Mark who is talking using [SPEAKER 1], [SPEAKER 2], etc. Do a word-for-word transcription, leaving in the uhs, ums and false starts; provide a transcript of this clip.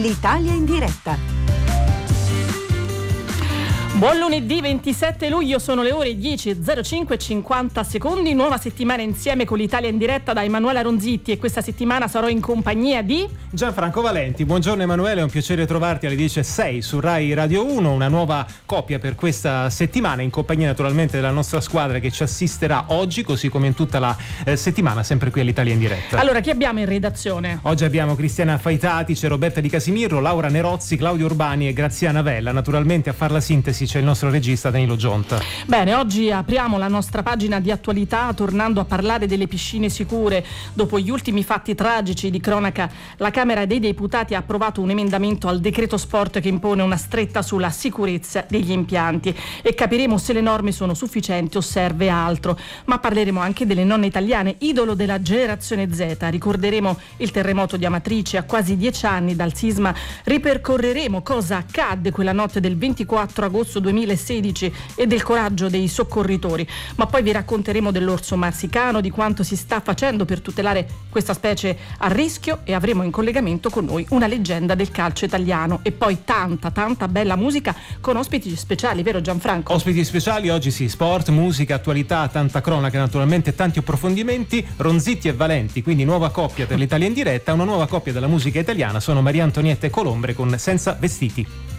[SPEAKER 1] l'Italia in diretta.
[SPEAKER 2] Buon lunedì ventisette luglio, sono le ore dieci e zero cinque e cinquanta secondi, nuova settimana insieme con l'Italia in diretta da Emanuela Ronzitti, e questa settimana sarò in compagnia di
[SPEAKER 3] Gianfranco Valenti. Buongiorno Emanuele, è un piacere trovarti alle dieci e sei su Rai Radio uno, una nuova coppia per questa settimana in compagnia naturalmente della nostra squadra che ci assisterà oggi, così come in tutta la eh, settimana, sempre qui all'Italia in diretta.
[SPEAKER 2] Allora, chi abbiamo in redazione?
[SPEAKER 3] Oggi abbiamo Cristiana Faitati, c'è Roberta Di Casimiro, Laura Nerozzi, Claudio Urbani e Graziana Vella. Naturalmente a far la sintesi c'è il nostro regista Danilo Gionta.
[SPEAKER 2] Bene, oggi apriamo la nostra pagina di attualità tornando a parlare delle piscine sicure. Dopo gli ultimi fatti tragici di cronaca, la Camera dei Deputati ha approvato un emendamento al decreto sport che impone una stretta sulla sicurezza degli impianti, e capiremo se le norme sono sufficienti o serve altro. Ma parleremo anche delle nonne italiane, idolo della generazione Z. Ricorderemo il terremoto di Amatrice a quasi dieci anni dal sisma. Ripercorreremo cosa accadde quella notte del ventiquattro agosto duemilasedici e del coraggio dei soccorritori. Ma poi vi racconteremo dell'orso marsicano, di quanto si sta facendo per tutelare questa specie a rischio, e avremo in collegamento con noi una leggenda del calcio italiano. E poi tanta tanta bella musica con ospiti speciali, vero Gianfranco?
[SPEAKER 3] Ospiti speciali oggi, sì, sport, musica, attualità, tanta cronaca, naturalmente tanti approfondimenti. Ronzitti e Valenti, quindi nuova coppia per l'Italia in diretta, una nuova coppia della musica italiana, sono Maria Antonietta e Colombre con Senza Vestiti.